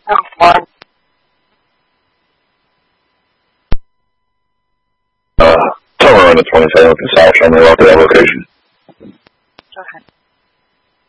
Somewhere on the 27th and South, show me about that location.